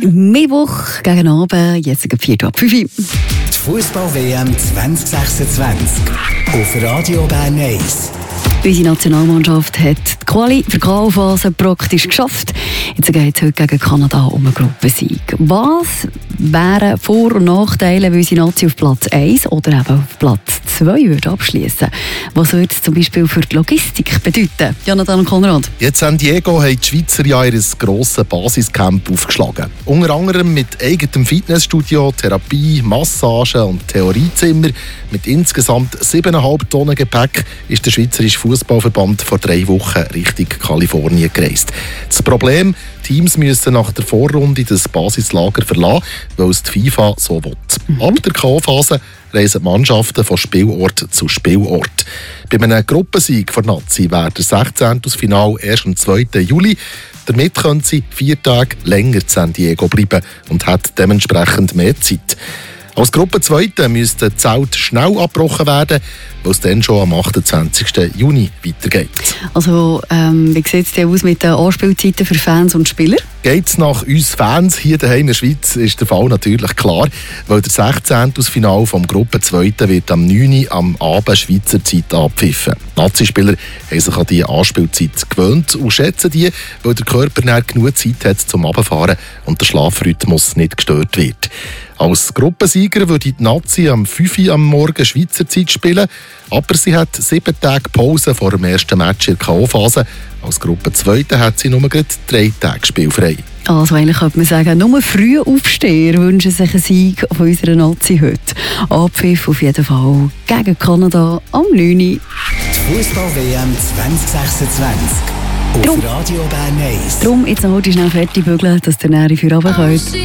Mittwoch gegen Abend, jetzt gegen 4:05. Die Fußball-WM 2026 auf Radio Bern 1. Unsere Nationalmannschaft hat die Quali für die K.O.-Phase praktisch geschafft. Jetzt geht es heute gegen Kanada um einen Gruppensieg. Was wären Vor- und Nachteile, wenn unsere Nazi auf Platz 1 oder eben auf Platz 2 abschließen? Was würde es zum Beispiel für die Logistik bedeuten? Jonathan und Konrad. Jetzt San Diego haben die Schweizer ja ihr grosses Basiscamp aufgeschlagen. Unter anderem mit eigenem Fitnessstudio, Therapie, Massage und Theoriezimmer. Mit insgesamt 7,5 Tonnen Gepäck ist der Schweizerische Fußballverband vor 3 Wochen Richtung Kalifornien gereist. Das Problem: Teams müssen nach der Vorrunde das Basislager verlassen, weil es die FIFA so will. Ab der K.O.-Phase reisen die Mannschaften von Spielort zu Spielort. Bei einem Gruppensieg der Nazi wäre der 16. Finale erst am 2. Juli. Damit können sie 4 Tage länger in San Diego bleiben und hat dementsprechend mehr Zeit. Als Gruppe 2. müsste das Zelt schnell abgebrochen werden, weil es dann schon am 28. Juni weitergeht. Also, wie sieht es denn aus mit den Anspielzeiten für Fans und Spieler? Geht es nach uns Fans hier daheim in der Schweiz, ist der Fall natürlich klar, weil der 16. Finale vom Gruppe 2. wird am 9. Uhr am Abend Schweizer Zeit abgepfiffen. Nazi-Spieler haben sich an diese Anspielzeit gewöhnt und schätzen die, weil der Körper dann genug Zeit hat zum Runterfahren und der Schlafrhythmus nicht gestört wird. Als Gruppensieger würde die Nazi am 5 Uhr am Morgen Schweizer Zeit spielen, aber sie hat 7 Tage Pause vor dem ersten Match in der K.O.-Phase. Als Gruppe 2. hat sie nur 3 Tage spielfrei. Also eigentlich könnte man sagen, nur frühe Aufsteher wünschen sich einen Sieg von unserer Nazi heute. Abpfiff auf jeden Fall gegen Kanada am 9. Uhr. Die Fußball-WM 2026 auf Radio Bern 1. Darum jetzt noch schnell fertig bügeln, dass der Näri für runter könnt.